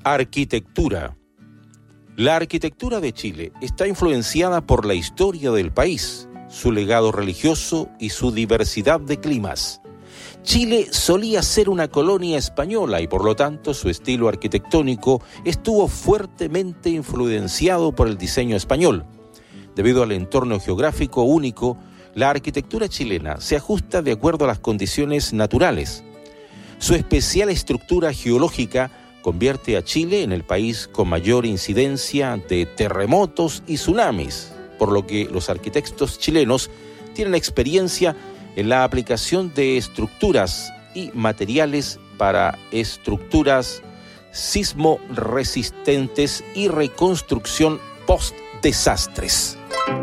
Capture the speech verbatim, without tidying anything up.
Arquitectura. La arquitectura de Chile está influenciada por la historia del país, su legado religioso y su diversidad de climas. Chile solía ser una colonia española y por lo tanto su estilo arquitectónico estuvo fuertemente influenciado por el diseño español. Debido al entorno geográfico único, la arquitectura chilena se ajusta de acuerdo a las condiciones naturales. Su especial estructura geológica convierte a Chile en el país con mayor incidencia de terremotos y tsunamis, por lo que los arquitectos chilenos tienen experiencia en la aplicación de estructuras y materiales para estructuras sismo resistentes y reconstrucción post-desastres.